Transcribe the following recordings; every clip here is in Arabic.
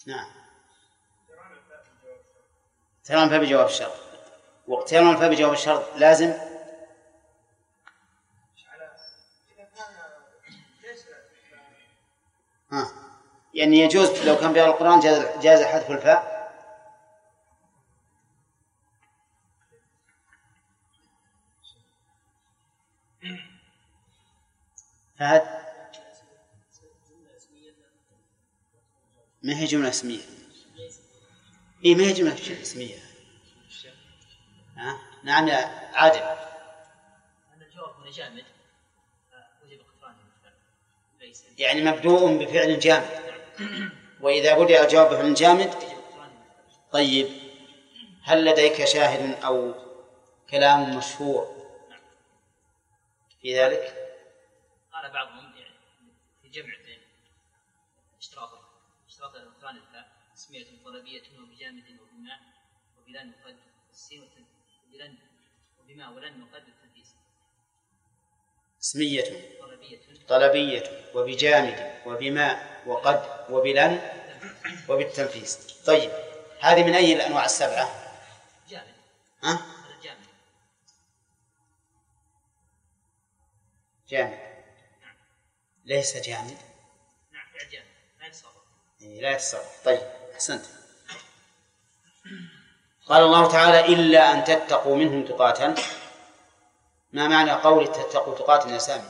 نعم. اقتران الفاء بجواب الشرط، واقتران الفاء بجواب الشرط لازم يعني يجوز لو كان في القرآن جاز حذف الفاء. فهد ما هي جملة اسمية؟ إيه ما هي جملة اسمية. نعم يا عادل. أن الجواب من جامد وجب اقترانه بالفعل، يعني مبدوء بفعل جامد، وإذا بدأ الجواب بفعل جامد. طيب هل لديك شاهد أو كلام مشهور في ذلك؟ قال بعضهم يعني في جمع بين اشتراط الاقتران الفاء اسمية طلبية وبجامد وبماء وبلن وقد السين وبلن وبماء ولن وقد التنفيذ. اسمية طلبية وبجامد وبماء وقد وبلن وبالتنفيذ. طيب هذه من أي الأنواع السبعة؟ جامد. جامد. جامد. ليس جامد. نعم فعل جامد لا يتصرف. لا يتصرف. طيب أحسنت. قال الله تعالى إلا أن تتقوا منهم تقاتا. ما معنى قول تتقوا تقاتا يا سامي؟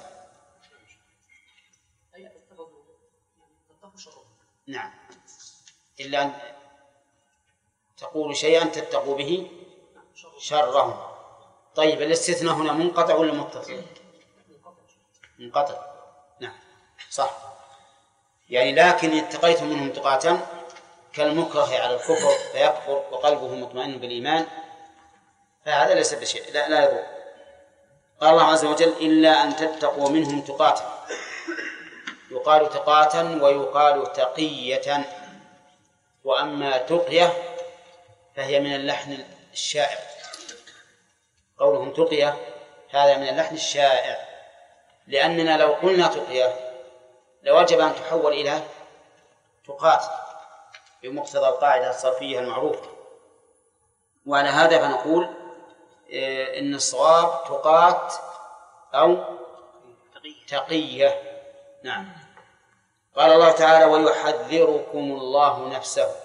نعم إلا أن تقولوا شيئا تتقوا به شرهم. طيب الاستثناء هنا منقطع ولا متصل؟ منقطع. نعم صح. يعني لكن اتقيتم منهم تقاتا كالمكره على الكفر فيكفر وقلبه مطمئن بالإيمان، فهذا ليس بشيء لا يضر. قال الله عز وجل إلا أن تتقوا منهم تقاتا. يقال تقاتا ويقال تقية. وأما تقية فهي من اللحن الشائع. قولهم تقية هذا من اللحن الشائع، لأننا لو قلنا تقية لوجب أن تحول إلى تقات بمقتضى القاعدة الصرفية المعروفة. وعلى هذا فنقول إن الصواب تقات أو تقية. نعم. قال الله تعالى ويحذركم الله نفسه.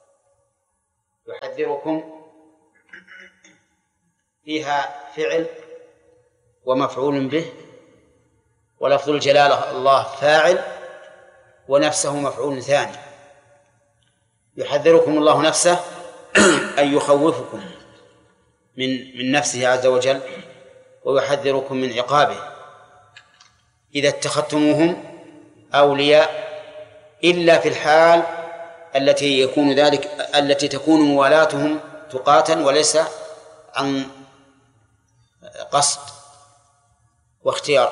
يحذركم فيها فعل ومفعول به، ولفظ الجلالة الله فاعل ونفسه مفعول ثاني. يحذركم الله نفسه أي يخوفكم من نفسه عز وجل، ويحذركم من عقابه إذا اتخذتموهم أولياء، إلا في الحال التي تكون موالاتهم تقاتا وليس عن قصد واختيار.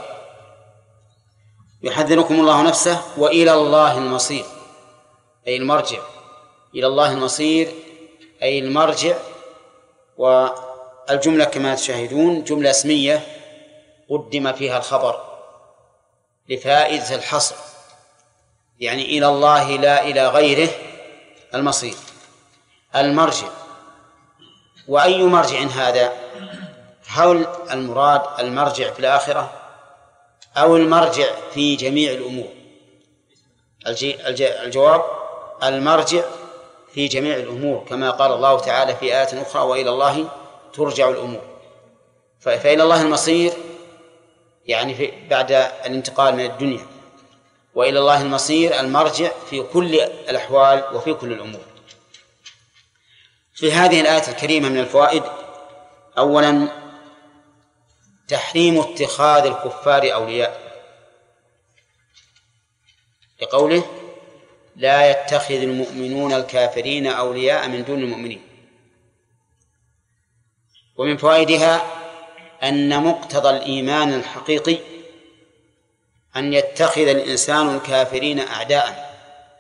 يحذركم الله نفسه وإلى الله المصير أي المرجع. إلى الله المصير أي المرجع. والجملة كما تشاهدون جملة اسمية قدم فيها الخبر لفائدة الحصر، يعني إلى الله لا إلى غيره المصير المرجع. وأي مرجع هذا؟ هل المراد المرجع في الآخرة أو المرجع في جميع الأمور؟ الجواب المرجع في جميع الأمور، كما قال الله تعالى في آية أخرى وإلى الله ترجع الأمور. فإلى الله المصير يعني بعد الانتقال من الدنيا، وإلى الله المصير المرجع في كل الأحوال وفي كل الأمور. في هذه الآية الكريمة من الفوائد: أولا تحريم اتخاذ الكفار أولياء، لقوله لا يتخذ المؤمنون الكافرين أولياء من دون المؤمنين. ومن فوائدها أن مقتضى الإيمان الحقيقي أن يتخذ الإنسان الكافرين أعداء،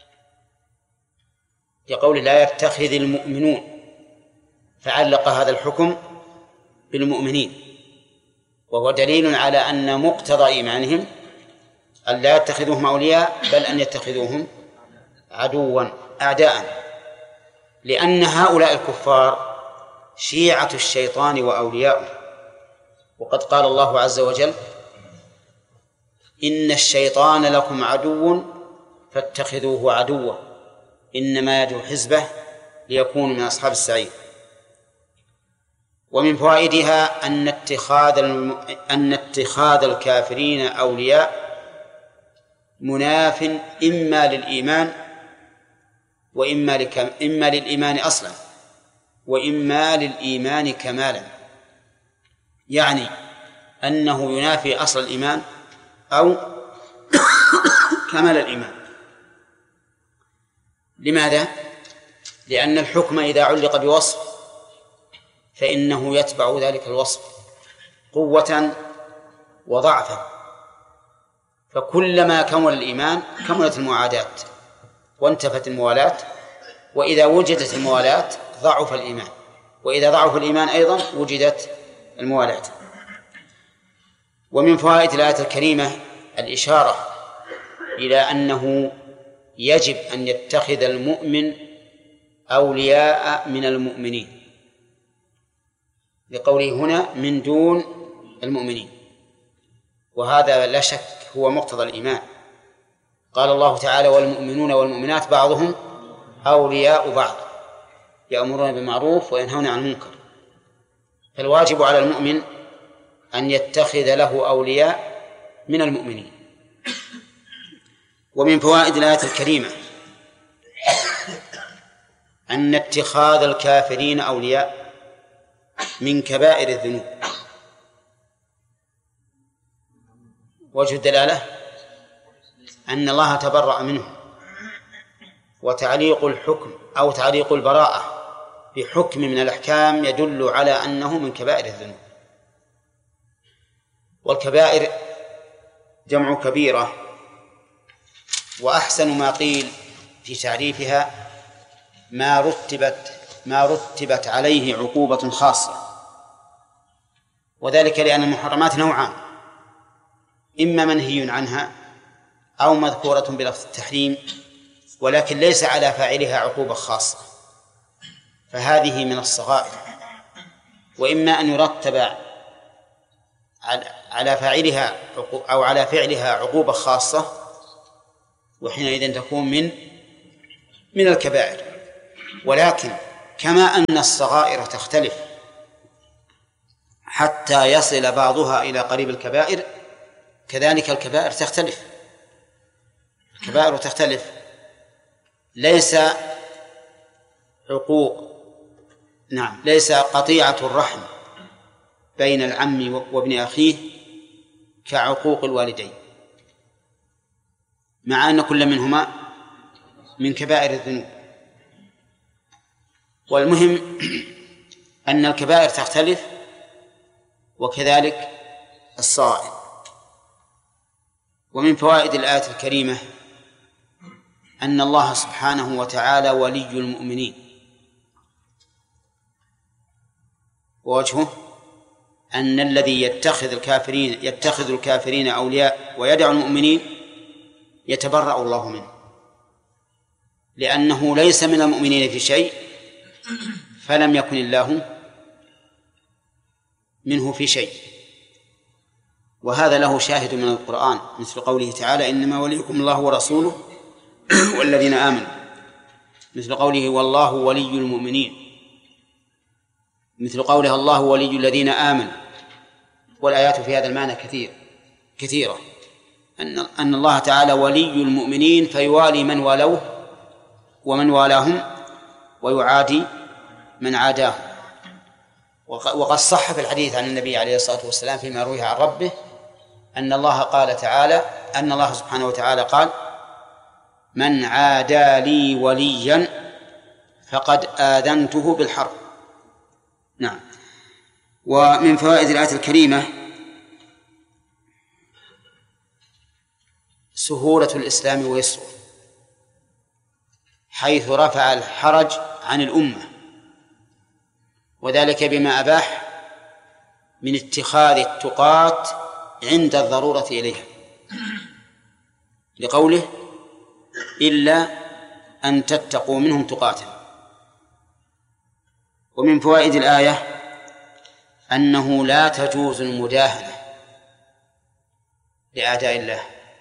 لقوله لا يتخذ المؤمنون، فعلق هذا الحكم بالمؤمنين، وهو دليل على أن مقتضى إيمانهم أن لا يتخذوهم أولياء بل أن يتخذوهم عدوا أعداء، لأن هؤلاء الكفار شيعة الشيطان وأولياؤه. وقد قال الله عز وجل: إن الشيطان لكم عدو فاتخذوه عدوا إنما يدعو حزبه ليكونوا من أصحاب السعير. ومن فوائدها أن اتخاذ الكافرين أولياء مناف إما للإيمان إما للإيمان أصلا وإما للإيمان كمالا، يعني أنه ينافي أصل الإيمان أو كمال الإيمان. لماذا؟ لأن الحكم إذا علق بوصف فإنه يتبع ذلك الوصف قوة وضعفا، فكلما كمل الإيمان كملت المعاداة وانتفت الموالاة، وإذا وجدت الموالاة ضعف الإيمان، وإذا ضعف الإيمان أيضا وجدت الموالاة. ومن فوائد الآية الكريمة الإشارة إلى أنه يجب أن يتخذ المؤمن أولياء من المؤمنين، لقوله هنا من دون المؤمنين، وهذا لا شك هو مقتضى الإيمان. قال الله تعالى: والمؤمنون والمؤمنات بعضهم أولياء بعض يأمرون بالمعروف وينهون عن المنكر. فالواجب على المؤمن أن يتخذ له أولياء من المؤمنين. ومن فوائد الآية الكريمة أن اتخاذ الكافرين أولياء من كبائر الذنوب. وجه الدلالة أن الله تبرأ منهم، وتعليق الحكم أو تعليق البراءة بحكم من الأحكام يدل على أنه من كبائر الذنوب. والكبائر جمع كبيرة، وأحسن ما قيل في تعريفها ما رتبت عليه عقوبة خاصة، وذلك لأن المحرمات نوعان: إما منهي عنها أو مذكورة بلفظ التحريم ولكن ليس على فاعلها عقوبة خاصة، فهذه من الصغائر. وإما أن يرتب على فاعلها أو على فعلها عقوبة خاصة، وحينئذ تكون من الكبائر. ولكن كما أن الصغائر تختلف حتى يصل بعضها إلى قريب الكبائر، كذلك الكبائر تختلف. الكبائر تختلف، ليس قطيعة الرحم بين العم وابن أخيه كعقوق الوالدين، مع أن كل منهما من كبائر الذنوب. والمهم أن الكبائر تختلف، وكذلك الصغائر. ومن فوائد الآية الكريمة أن الله سبحانه وتعالى ولي المؤمنين، ووجهه أن الذي يتخذ الكافرين أولياء ويدع المؤمنين يتبرأ الله منه، لأنه ليس من المؤمنين في شيء فلم يكن الله منه في شيء. وهذا له شاهد من القرآن، مثل قوله تعالى: إنما وليكم الله ورسوله والذين آمنوا، مثل قوله: والله ولي المؤمنين، مثل قوله: الله ولي الذين آمنوا. والآيات في هذا المعنى كثيرة، أن الله تعالى ولي المؤمنين فيوالي من والوه ومن والاهم ويعادي من عاداه. وقد صح في الحديث عن النبي عليه الصلاة والسلام فيما روي عن ربه أن الله سبحانه وتعالى قال: من عادى لي وليا فقد آذنته بالحرب. نعم. ومن فوائد الآية الكريمة سهولة الإسلام ويسره، حيث رفع الحرج عن الأمة، وذلك بما أباح من اتخاذ التقاة عند الضرورة إليها، لقوله: إلا أن تتقوا منهم تقاتا. ومن فوائد الآية أنه لا تجوز المداهنة لأعداء الله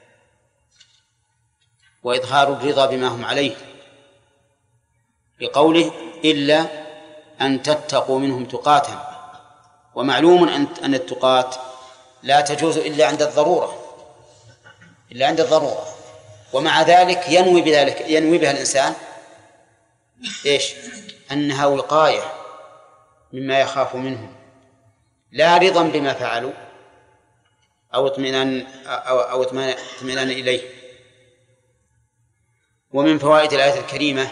وإظهار الرضا بما هم عليه، بقوله إلا أن تتقوا منهم تقاتا. ومعلوم أن التقات لا تجوز إلا عند الضرورة، ومع ذلك ينوي بها الإنسان إيش؟ أنها وقاية مما يخاف منهم، لا رضا بما فعلوا أو اطمئنان إليه. ومن فوائد الآية الكريمة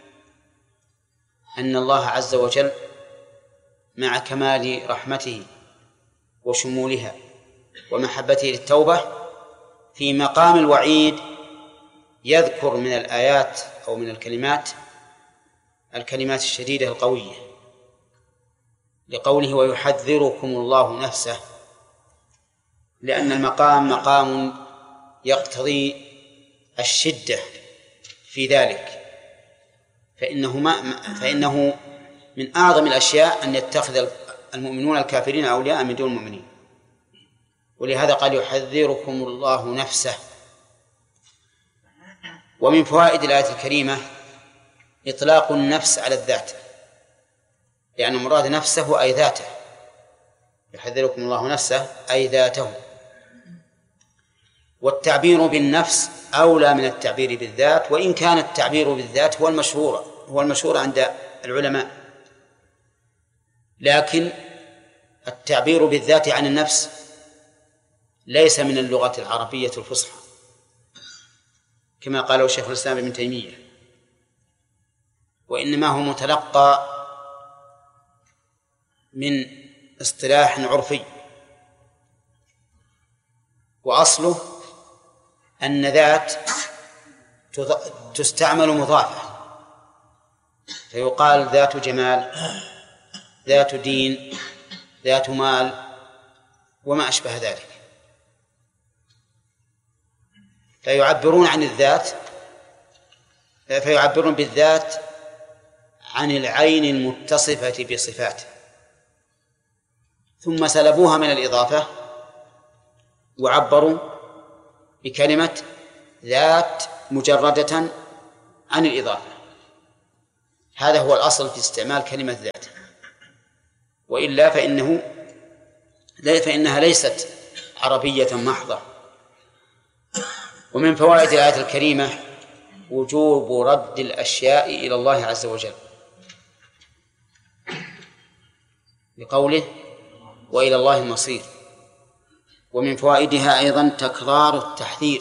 أن الله عز وجل مع كمال رحمته وشمولها ومحبته للتوبة في مقام الوعيد يذكر من الآيات أو من الكلمات الشديدة القوية، لقوله ويحذركم الله نفسه، لأن المقام مقام يقتضي الشدة في ذلك، فإنه من أعظم الأشياء أن يتخذ المؤمنون الكافرين أولياء من دون المؤمنين، ولهذا قال يحذركم الله نفسه. ومن فوائد الآية الكريمة إطلاق النفس على الذات، لأن مراد نفسه أي ذاته، يحذركم الله نفسه أي ذاته. والتعبير بالنفس أولى من التعبير بالذات، وإن كان التعبير بالذات هو المشهور عند العلماء، لكن التعبير بالذات عن النفس ليس من اللغة العربية الفصحى كما قاله شيخ الإسلام ابن تيمية، وإنما هو متلقى من اصطلاح عرفي، وأصله أن ذات تستعمل مضافة، فيقال ذات جمال، ذات دين، ذات مال، وما أشبه ذلك، فيعبرون عن الذات، فيعبرون بالذات عن العين المتصفة بصفاته، ثم سلبوها من الإضافة وعبروا بكلمة ذات مجردة عن الإضافة. هذا هو الأصل في استعمال كلمة ذات، وإلا فإنها ليست عربية محضة. ومن فوائد الآية الكريمة وجوب رد الأشياء إلى الله عز وجل، بقوله وإلى الله المصير. ومن فوائدها أيضا تكرار التحذير،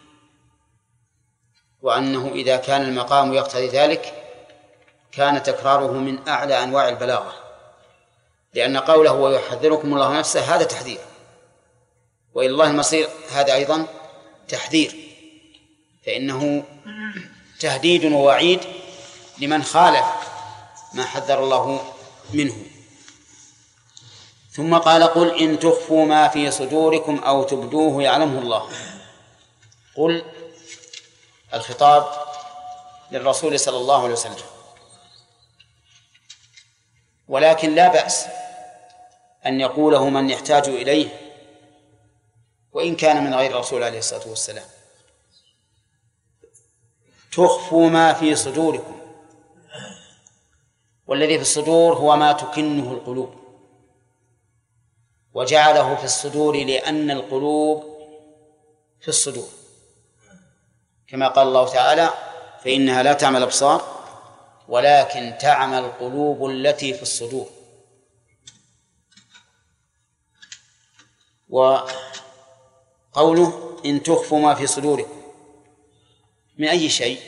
وأنه إذا كان المقام يقتضي ذلك كان تكراره من أعلى أنواع البلاغة، لأن قوله ويحذركم الله نفسه هذا تحذير، وإلى الله المصير هذا أيضا تحذير، فإنه تهديد ووعيد لمن خالف ما حذر الله منه. ثم قال قل إن تخفوا ما في صدوركم أو تبدوه يعلمه الله. قل الخطاب للرسول صلى الله عليه وسلم، ولكن لا بأس أن يقوله من يحتاج إليه وإن كان من غير الرسول عليه الصلاة والسلام. تخفوا ما في صدوركم، والذي في الصدور هو ما تكنه القلوب، وجعله في الصدور لأن القلوب في الصدور، كما قال الله تعالى فإنها لا تعمى الأبصار ولكن تعمى القلوب التي في الصدور. وقوله إن تخفوا ما في صدوركم من أي شيء؟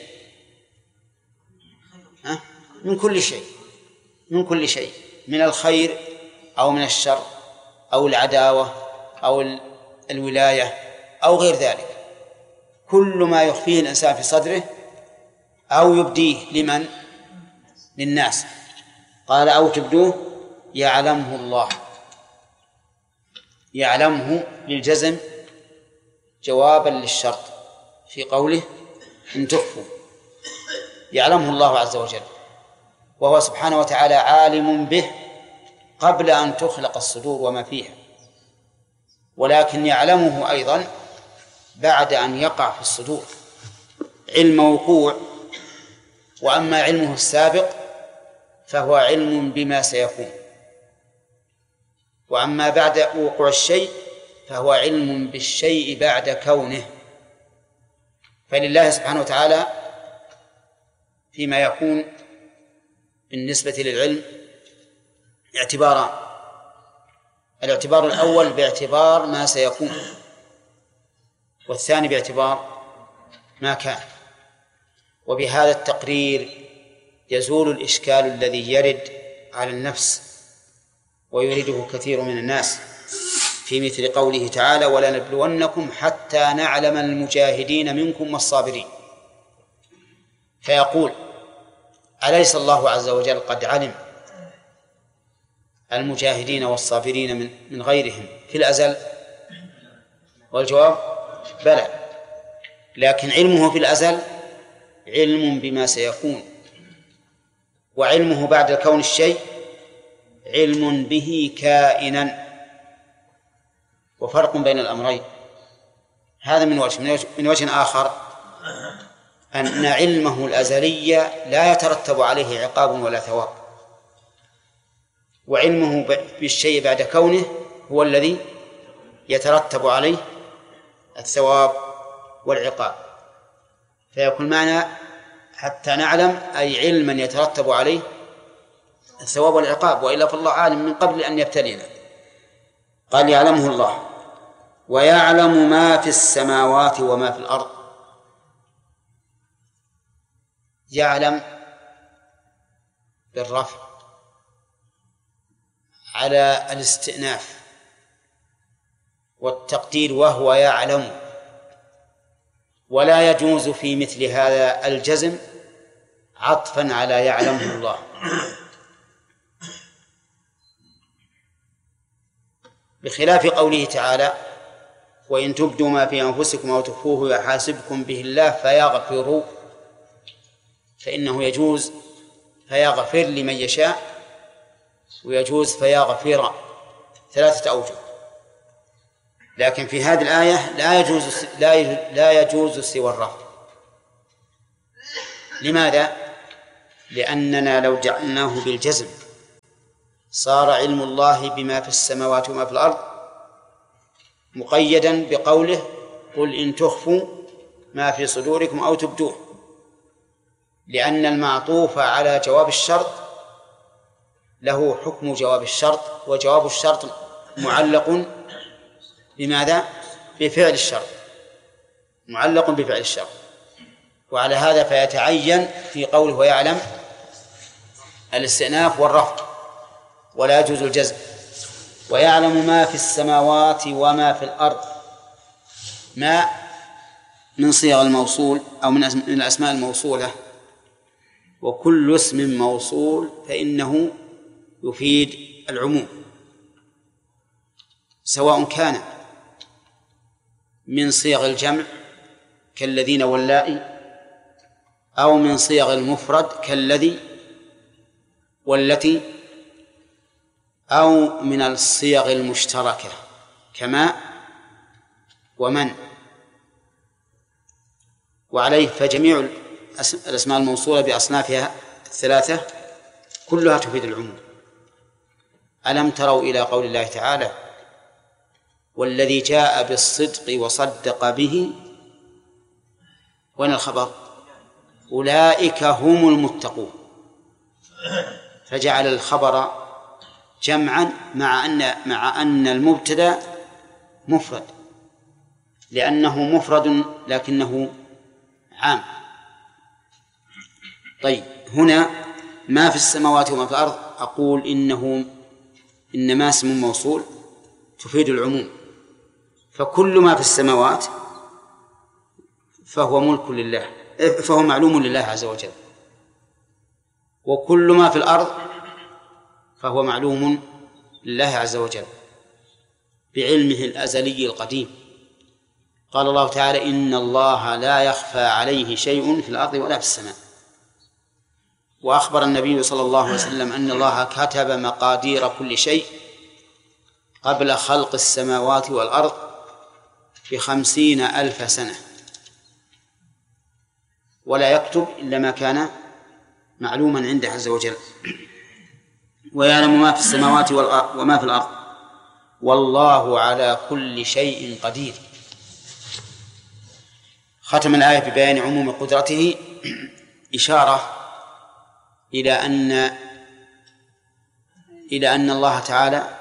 من كل شيء، من كل شيء، من الخير أو من الشر أو العداوة أو الولاية أو غير ذلك، كل ما يخفيه الإنسان في صدره أو يبديه لمن؟ للناس. قال أو تبدوه يعلمه الله، يعلمه للجزم جوابا للشرط في قوله إن تخفوا، يعلمه الله عز وجل، وهو سبحانه وتعالى عالم به قبل أن تخلق الصدور وما فيها، ولكن يعلمه أيضا بعد أن يقع في الصدور علم وقوع. وأما علمه السابق فهو علم بما سيكون، وأما بعد وقوع الشيء فهو علم بالشيء بعد كونه. فلله سبحانه وتعالى فيما يكون بالنسبة للعلم اعتباران: الاعتبار الأول باعتبار ما سيكون، والثاني باعتبار ما كان. وبهذا التقرير يزول الإشكال الذي يرد على النفس ويريده كثير من الناس في مثل قوله تعالى: ولنبلونكم حتى نعلم المجاهدين منكم والصابرين. فيقول: أليس الله عز وجل قد علم المجاهدين والصابرين من غيرهم في الأزل؟ والجواب: بلى، لكن علمه في الأزل علم بما سيكون، وعلمه بعد كون الشيء علم به كائنا، وفرق بين الأمرين. هذا من وجه آخر أن علمه الأزلي لا يترتب عليه عقاب ولا ثواب، وعلمه بالشيء بعد كونه هو الذي يترتب عليه الثواب والعقاب. فيكون معنى حتى نعلم أي علما يترتب عليه الثواب والعقاب، وإلا فالله عالم من قبل أن يبتلينا. قال: يعلمه الله ويعلم ما في السماوات وما في الأرض. يعلم بالرفع على الاستئناف، والتقدير وهو يعلم، ولا يجوز في مثل هذا الجزم عطفا على يعلمه الله. بخلاف قوله تعالى: وإن تبدوا ما في أنفسكم أو تخفوه يحاسبكم به الله فيغفر، فإنه يجوز فيغفر لمن يشاء، ويجوز فيغفر، 3 أوجه. لكن في هذه الآية لا يجوز سوى الرفع. لماذا؟ لأننا لو جعلناه بالجزم صار علم الله بما في السماوات وما في الأرض مقيدا بقوله: قل إن تخفوا ما في صدوركم أو تبدوه، لأن المعطوف على جواب الشرط له حكم جواب الشرط، وجواب الشرط معلق بماذا؟ بفعل الشرط، معلق بفعل الشرط. وعلى هذا فيتعين في قوله ويعلم الاستئناف والرفع، ولا يجوز الجزم. ويعلم ما في السماوات وما في الأرض. ما من صيغ الموصول أو من الأسماء الموصولة، وكل اسم موصول فإنه يفيد العموم، سواء كان من صيغ الجمع كالذين واللائي، أو من صيغ المفرد كالذي والتي، أو من الصيغ المشتركة كما ومن. وعليه فجميع الأسماء الموصولة بأصنافها 3 كلها تفيد العموم. ألم تروا إلى قول الله تعالى: والذي جاء بالصدق وصدق به، وين الخبر؟ أولئك هم المتقون. فجعل الخبر جمعا مع أن المبتدأ مفرد، لأنه مفرد لكنه عام. طيب، هنا ما في السماوات وما في الأرض، أقول إنما اسم موصول تفيد العموم، فكل ما في السماوات فهو ملك لله، فهو معلوم لله عز وجل، وكل ما في الأرض فهو معلوم لله عز وجل بعلمه الأزلي القديم. قال الله تعالى: إن الله لا يخفى عليه شيء في الأرض ولا في السماء. وأخبر النبي صلى الله عليه وسلم أن الله كتب مقادير كل شيء قبل خلق السماوات والأرض ب50,000 سنة، ولا يكتب إلا ما كان معلوما عنده عز وجل، ويعلم ما في السماوات وما في الأرض، والله على كل شيء قدير. ختم الآية ببيان عموم قدرته، إشارة إلى أن الله تعالى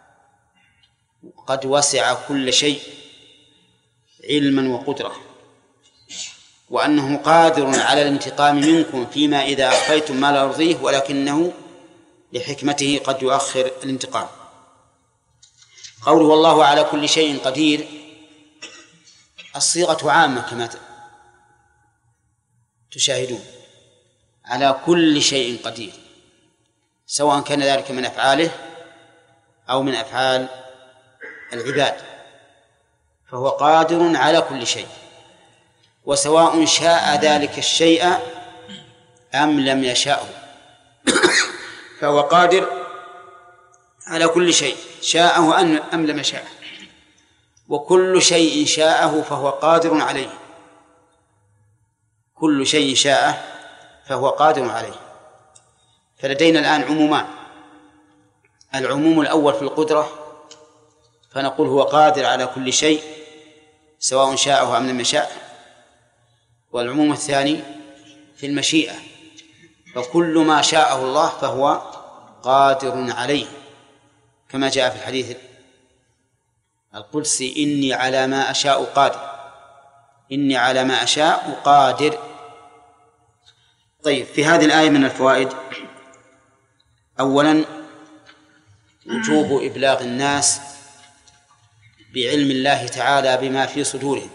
قد وسع كل شيء علما وقدرة، وأنه قادر على الانتقام منكم فيما إذا أخفيتم ما لا يرضيه، ولكنه لحكمته قد يؤخر الانتقام. قوله والله على كل شيء قدير، الصيغة عامة كما تشاهدون، على كل شيء قدير، سواء كان ذلك من أفعاله أو من أفعال العباد، فهو قادر على كل شيء، وسواء شاء ذلك الشيء أم لم يشاءه فهو قادر على كل شيء، شاءه أم لم يشاءه، وكل شيء شاءه فهو قادر عليه، كل شيء شاءه فهو قادر عليه. فلدينا الآن عمومان: العموم الأول في القدرة، فنقول هو قادر على كل شيء سواء شاءه أم لم يشاء، والعموم الثاني في المشيئة، فكل ما شاءه الله فهو قادر عليه، كما جاء في الحديث القدسي: إني على ما أشاء قادر، إني على ما أشاء قادر. طيب، في هذه الآية من الفوائد: أولا وجوب إبلاغ الناس بعلم الله تعالى بما في صدورهم،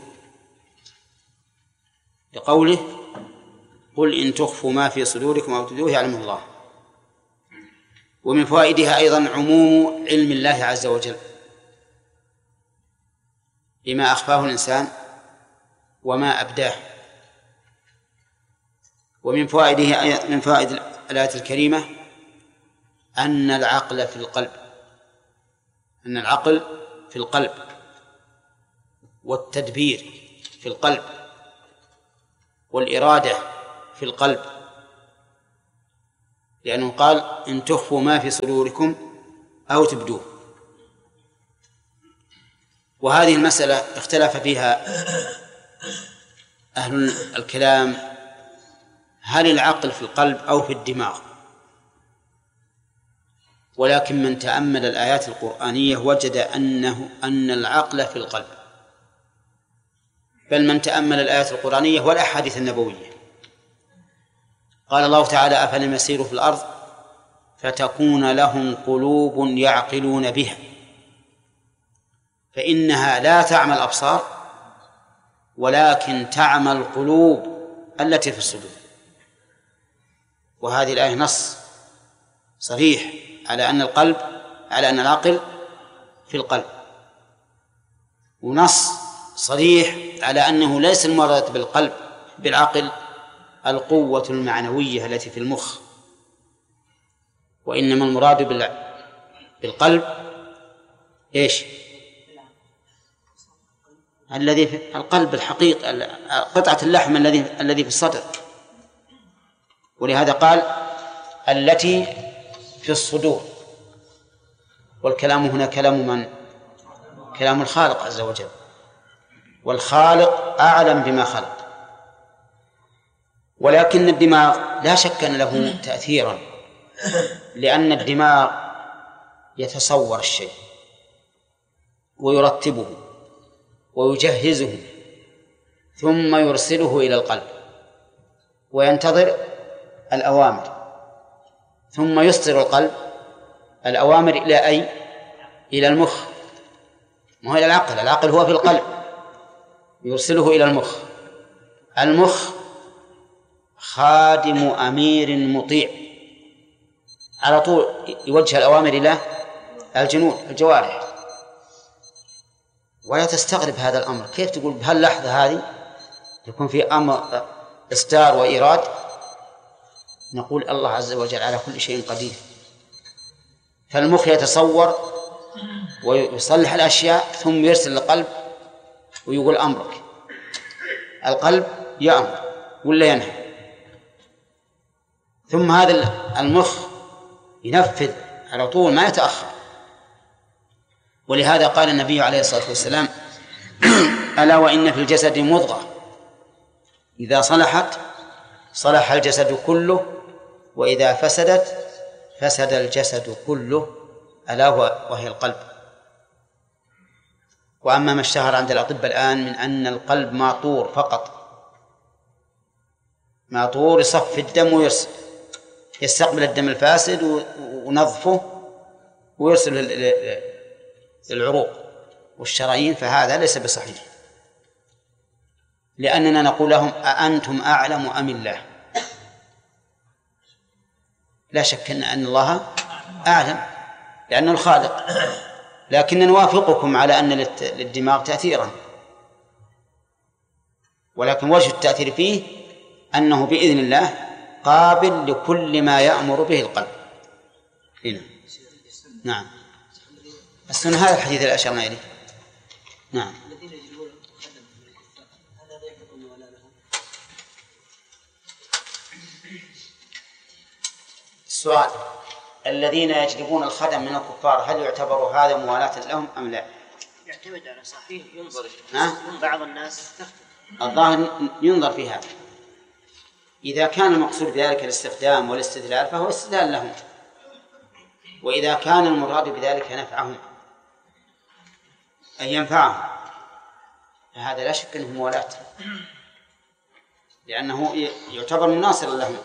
لقوله: قل إن تخفوا ما في صدوركم أو تبدوه يعلمه الله. ومن فوائدها أيضا عموم علم الله عز وجل بما أخفاه الإنسان وما أبداه. ومن فوائده، من فوائد الآية الكريمة، أن العقل في القلب، أن العقل في القلب، والتدبير في القلب، والإرادة في القلب، لأنه قال: إن تخفوا ما في صدوركم أو تبدوه. وهذه المسألة اختلف فيها أهل الكلام: هل العقل في القلب أو في الدماغ؟ ولكن من تأمل الآيات القرآنية وجد أن العقل في القلب، بل من تأمل الآيات القرآنية والأحاديث النبوية. قال الله تعالى: أفلم يسيروا في الأرض فتكون لهم قلوب يعقلون بها، فإنها لا تعمى الأبصار ولكن تعمى القلوب التي في الصدور. وهذه الآية نص صريح على أن العقل في القلب، ونص صريح على أنه ليس المراد بالعقل القوة المعنوية التي في المخ، وإنما المراد بالقلب إيش؟ الذي في القلب الحقيقي، قطعة اللحم الذي في الصدر. ولهذا قال: التي في الصدور. والكلام هنا كلام من؟ كلام الخالق عز وجل، والخالق أعلم بما خلق. ولكن الدماغ لا شك أن له تأثيرا، لأن الدماغ يتصور الشيء ويرتبه ويجهزه ثم يرسله إلى القلب وينتظر الأوامر، ثم يصدر القلب الأوامر إلى أي؟ إلى المخ، ما هو إلى العقل. العقل هو في القلب، يرسله إلى المخ. المخ خادم أمير مطيع، على طول يوجه الأوامر إلى الجوارح. ولا تستغرب هذا الأمر، كيف تقول بهاللحظة هذه يكون في أمر إصدار وإيراد؟ نقول الله عز وجل على كل شيء قدير. فالمخ يتصور ويصلح الأشياء ثم يرسل القلب ويقول أمرك. القلب يأمر ولا ينهى، ثم هذا المخ ينفذ على طول ما يتأخر. ولهذا قال النبي عليه الصلاة والسلام: ألا وإن في الجسد مضغة إذا صلحت صلح الجسد كله وإذا فسدت فسد الجسد كله ألا وهي القلب. وأما ما اشتهر عند الأطباء الآن من أن القلب ماطور فقط، ماطور يصفي الدم ويرسل، يستقبل الدم الفاسد ونظفه ويرسل العروق والشرايين، فهذا ليس بصحيح، لأننا نقول لهم: أأنتم أعلم أم الله؟ لا شك أن الله أعلم لأنه الخالق، لكن نوافقكم على أن للدماغ تأثيرا، ولكن وجه التأثير فيه أنه بإذن الله قابل لكل ما يأمر به القلب. هنا نعم السنة، هذا الحديث اللي أشرنا إليه. نعم. السؤال: الذين يجلبون الخدم من الكفار هل يعتبر هذا موالاة لهم أم لا؟ يعتمد على صحيح، ينظر بعض الناس الظاهر ينظر في هذا. إذا كان المقصود بذلك الاستخدام والاستدلال فهو استدلال لهم، وإذا كان المراد بذلك نفعهم أن ينفعهم فهذا لا شك أنه موالاة، لأنه يعتبر مناصرا لهم.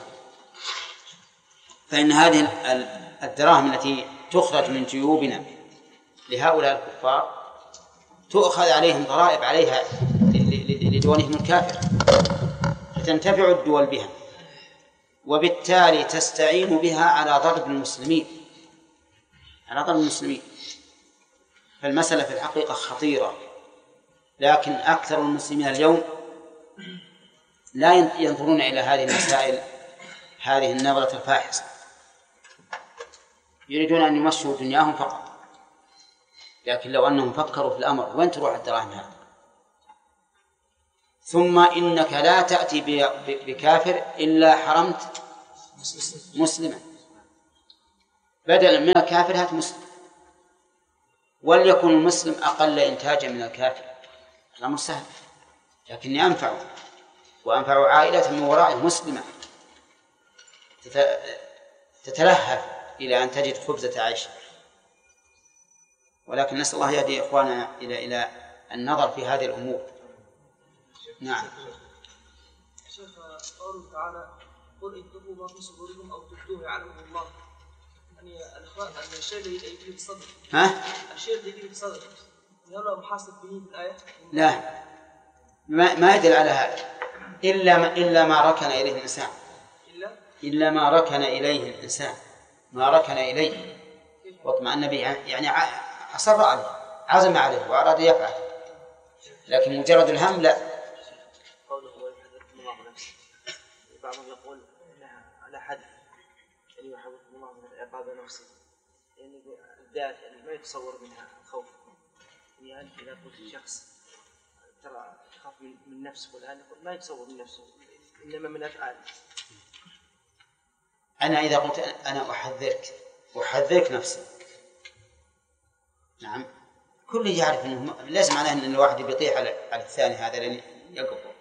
فإن هذه الدراهم التي تخرج من جيوبنا لهؤلاء الكفار تؤخذ عليهم ضرائب عليها لدولهم الكافر، فتنتفع الدول بها، وبالتالي تستعين بها على ضرب المسلمين، فالمسألة في الحقيقة خطيرة. لكن أكثر المسلمين اليوم لا ينظرون إلى هذه المسائل هذه النظرة الفاحصة، يريدون أن يمشوا دنياهم فقط. لكن لو أنهم فكروا في الأمر وين تروح الدراهم هذه؟ ثم إنك لا تأتي بكافر إلا حرمت مسلما، بدلا من الكافر هات مسلم، وليكن المسلم أقل إنتاجا من الكافر. الأمر سهل، لكني أنفع وأنفع عائلة من ورائه مسلمة تتلهف إلى أن تجد خبزة عيش. ولكن نسأل الله يهدي إخواننا إلى النظر في هذه الأمور. نعم. شيخ قوله تعالى: قل إن تخفوا ما في صدوركم أو تبدوه يعلمه الله، يعني أن الشيء الذي يجري في صدرك، الشيء الذي يجري في صدرك هل هو محاسب به في الآية؟ لا، ما يدل على هذا إلا ما ركن إليه الإنسان، إلا ما ركن إليه الإنسان، ما ركن إليه واطمأن به، يعني أصر عليه، عزم عليه وأراد يفعل، لكن مجرد الهم لا. قوله ويحذركم الله من نفسه، بعضهم يقول انها على حد ان يحذركم الله من عقاب نفسه، يعني الذات ما يتصور منها الخوف. يعني انت اذا قلت لشخص ترى تخاف من نفسه والان يقول ما يتصور من نفسه، انما من افعاله. أنا إذا قلت أنا أحذرك نفسي، نعم، كل يعرف أنه لازم معناه أن الواحد بيطيح على الثاني، هذا لن يقبل.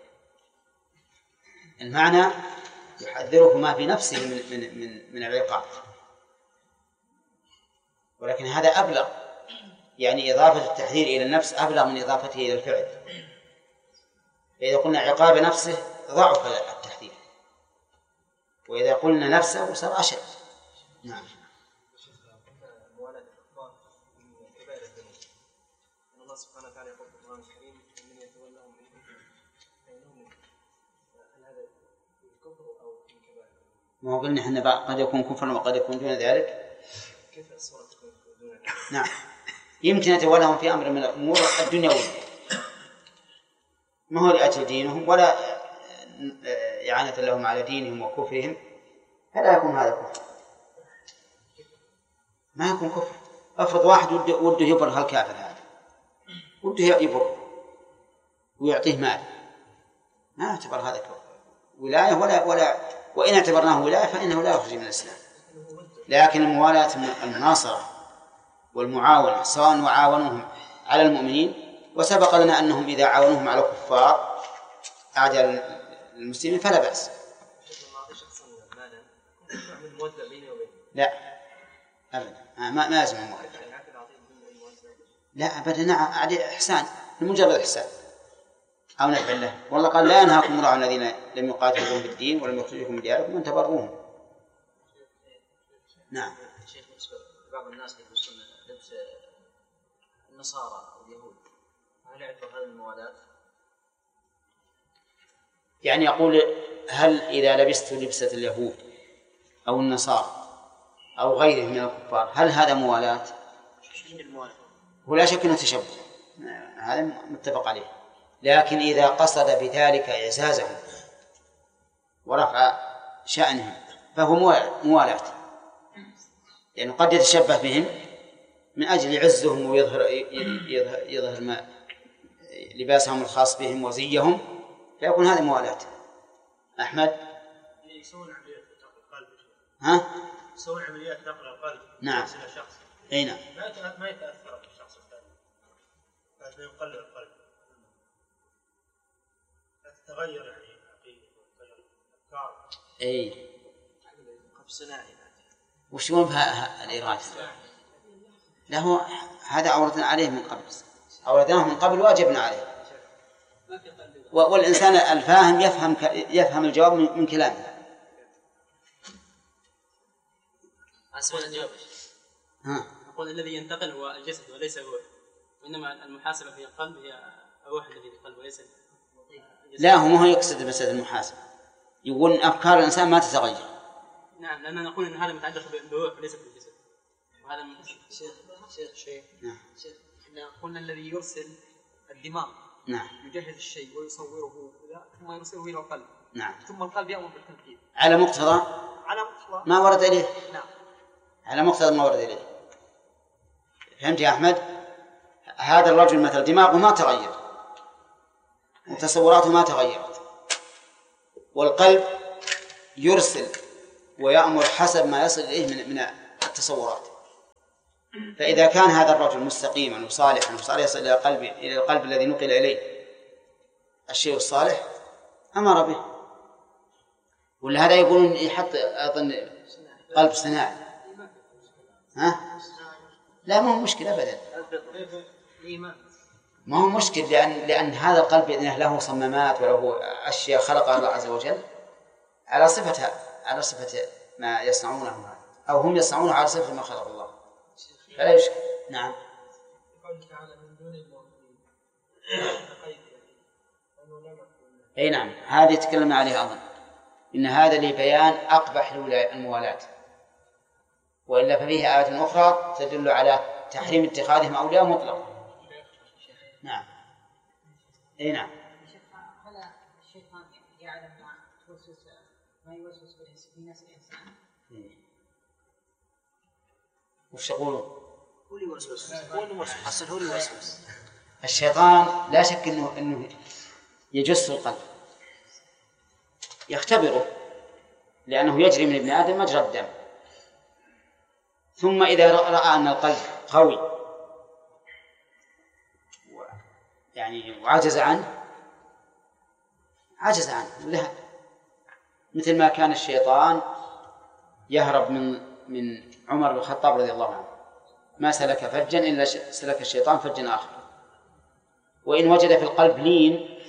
المعنى يحذره ما في نفسه من العقاب، ولكن هذا أبلغ، يعني إضافة التحذير إلى النفس أبلغ من إضافته إلى الفعل. فإذا قلنا عقاب نفسه ضعف التحذير، وإذا قلنا نفسه صار أشد. نعم. الله سبحانه وتعالى يقول في القرآن الكريم: من يتولهم منكم فإنهم، هل هذا كفر أو كبائر؟ ما هو قلنا إحنا قد يكون كفرا وقد يكون دون ذلك. كيف الصورة تكون دون ذلك؟ نعم، يمكن يتولهم في أمر من الأمور الدنيوية، ما هو لأجل دينهم ولا إعانة لهم على دينهم وكفرهم، فلا يكون هذا كفر، ما يكون كفر. افرض واحد وده يبر هالكافر هذا، وده يبر ويعطيه مال، ما يعتبر هذا ولاية وإن اعتبرناه ولاية فإنه لا يخرج من الإسلام. لكن الموالاة المناصرة والمعاونة سواء وعاونوهم على المؤمنين، وسبق لنا أنهم إذا عاونوهم على الكفار أعداء المسلمين فلا بأس. لا أبدا، ما لازم الموالد. لا أبدا، نعم إحسان لمجرد إحسان أو نفع له. والله قال لا ينهاكم الله عن الذين لم يقاتلوكم في الدين ولم يخرجوكم من دياركم أن تبروهم. نعم. شيخ، بعض الناس يلبسون لبس النصارى أو اليهود، هل يعتبر هذا الموالاة؟ يعني يقول هل إذا لبست لبسة اليهود أو النصارى أو غيرهم من الكفار هل هذا موالاة؟ ولا شك أنه تشبه، هذا متفق عليه. لكن إذا قصد بذلك إعزازهم ورفع شأنهم فهو موالاة، يعني قد يتشبه بهم من أجل عزهم ويظهر ما لباسهم الخاص بهم وزيهم، فيكون هذا موالاة. أحمد يسوون عمليات نقل القلب. ها؟ يسوون عمليات نقل القلب. نعم. شخص. أي نعم. ما يتأثر بالشخص الثاني. بعد ما يقلب القلب. تتغير يعني عقيدة وتغير أفكار. أي. قلب صناعي. وش يقول بها الإرادة؟ له هذا عورتنا عليه من قبل، عورتناه من قبل واجبنا عليه. والإنسان الفاهم يفهم الجواب من كلامه. أسمع الجواب. أقول الذي ينتقل هو الجسد وليس الروح، وإنما المحاسبة في القلب هي الروح الذي في القلب وليس الجسد. لا، هو ما هو يقصد مسألة المحاسبة، يقول أفكار الإنسان ما تتغير. نعم، لأننا نقول أن هذا متعلق بالروح وليس بالجسد، وهذا شيخ نعم. إحنا قلنا الذي يرسل الدماغ نعم يجهز الشيء ويصوره ثم يرسله إلى القلب. نعم. ثم القلب يأمر بالتنفيذ على مقتضى ما ورد إليه. نعم. على مقتضى ما ورد إليه. فهمت يا أحمد؟ هذا الرجل مثل دماغه ما تغير وتصوراته ما تغيرت، والقلب يرسل ويأمر حسب ما يصل إليه من التصورات. فإذا كان هذا الرجل مستقيما وصالحا وصار يصل إلى القلب الذي نقل إليه الشيء الصالح أمر به. ولا هذا يقولون يحط أظن قلب صناعي؟ ها؟ لا، ما هو مشكلة أبدا، ما هو مشكل، لأن هذا القلب بإذنه له صمامات وله أشياء خلقها الله عز وجل على صفة ما يصنعونه، أو هم يصنعونه على صفة ما خلق الله، فلا يشكل. نعم. أي نعم، هذه تكلمنا عليها أظن، إن هذا لبيان أقبح الموالاة، وإلا ففيه آيات أخرى تدل على تحريم اتخاذهم أولياء مطلق. نعم. أي نعم. هل الشيطان يعلم ما يوسوس في نفس الإنسان؟ وش يقولون؟ هو يوسوس. أصل هو يوسوس. الشيطان لا شك إنه يجس القلب، يختبره، لأنه يجري من ابن آدم مجرى الدم، ثم إذا رأى أن القلب قوي يعني وعجز عنه لها، مثل ما كان الشيطان يهرب من عمر بن الخطاب رضي الله عنه، ما سلك فجا إلا سلك الشيطان فجا آخر. وإن وجد في القلب لين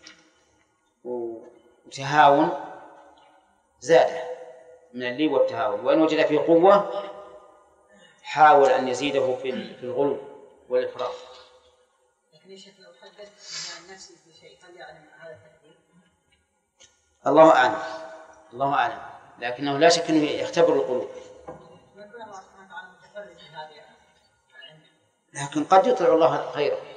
وتهاون زاده من اللين والتهاون، وإن وجد فيه قوة حاول أن يزيده في الغلو والإفراط. لكن يا شيخ لو حدث عن نفسه بشيء هل يعلم هذا التحديد؟ الله أعلم، لكنه لا شك أنه يختبر القلوب. لكن قد يطلع الله خيره.